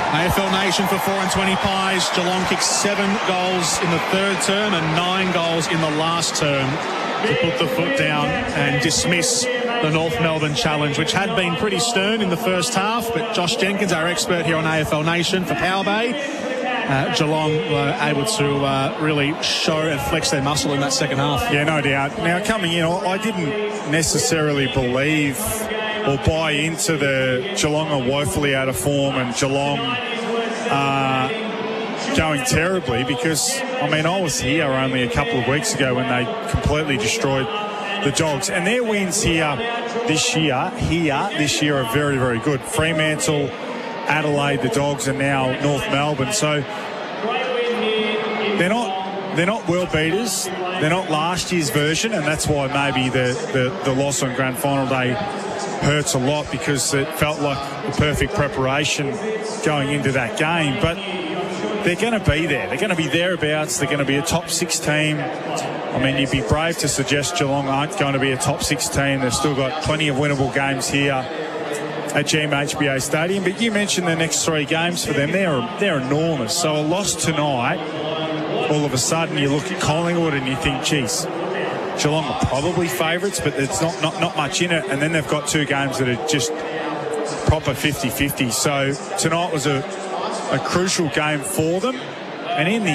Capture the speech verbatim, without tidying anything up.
A F L Nation for four and twenty Pies. Geelong kicked seven goals in the third term and nine goals in the last term to put the foot down and dismiss the North Melbourne challenge, which had been pretty stern in the first half. But Josh Jenkins, our expert here on A F L Nation for Power Bay, uh, Geelong were able to uh, really show and flex their muscle in that second half. Yeah, no doubt. Now, coming in, I didn't necessarily believe or buy into the Geelong are woefully out of form and Geelong uh, going terribly, because, I mean, I was here only a couple of weeks ago when they completely destroyed the Dogs. And their wins here this year, here this year are very, very good. Fremantle, Adelaide, the Dogs, and now North Melbourne. So they're not they're not world beaters. They're not last year's version, and that's why maybe the, the, the loss on grand final day hurts a lot, because it felt like the perfect preparation going into that game. But they're going to be there. They're going to be thereabouts. They're going to be a top six team. I mean, you'd be brave to suggest Geelong aren't going to be a top six team. They've still got plenty of winnable games here at G M H B A Stadium. But you mentioned the next three games for them. They're, they're enormous. So a loss tonight, all of a sudden you look at Collingwood and you think, geez, Geelong are probably favourites, but there's not, not, not much in it. And then they've got two games that are just proper fifty fifty. So tonight was a, a crucial game for them. And in the